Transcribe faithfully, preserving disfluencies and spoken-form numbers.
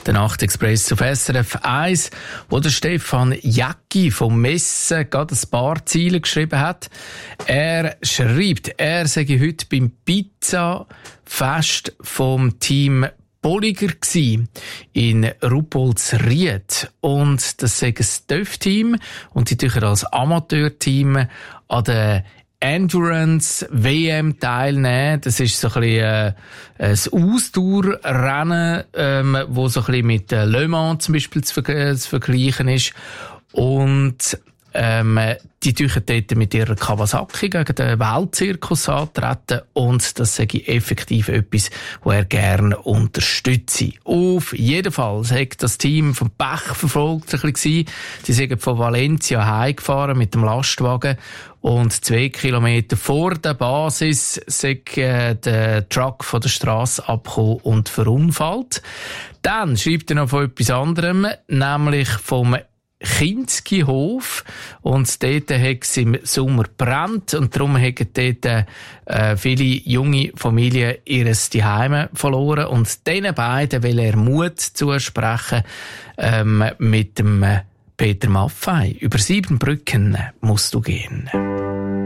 Der Nachtexpress auf S R F eins, wo der Stefan Jäcki vom Messen gerade ein paar Ziele geschrieben hat. Er schreibt, er sei heute beim Pizza-Fest vom Team Bolliger gsi in Ruppoldsried. Und das sei ein T Ö F-Team und die tun als Amateurteam an der Endurance W M teilnehmen. Das ist so ein bisschen äh, ein Ausdauerrennen, ähm, wo so ein bisschen mit äh, Le Mans zum Beispiel zu, ver- zu vergleichen ist. Und ähm, die tun dort mit ihrer Kawasaki gegen den Weltzirkus antreten und das sage ich effektiv etwas, was er gerne unterstütze. Auf jeden Fall hat das Team vom Pech verfolgt ein bisschen. Die sind von Valencia heimgefahren mit dem Lastwagen und zwei Kilometer vor der Basis ist äh, der Truck von der Strasse abgekommen und verunfallt. Dann schreibt er noch von etwas anderem, nämlich vom Kinski-Hof. Und dort hat es im Sommer gebrannt und darum haben dort äh, viele junge Familien ihres Zuhause verloren. Und diesen beiden will er Mut zusprechen ähm, mit dem Peter Maffay. Über sieben Brücken musst du gehen.